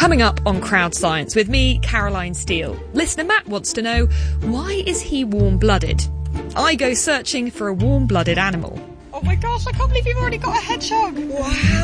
Coming up on Crowd Science with me, Caroline Steele. Listener Matt wants to know, why is he warm-blooded? I go searching for a warm-blooded animal. Oh my gosh, I can't believe you've already got a hedgehog. Wow.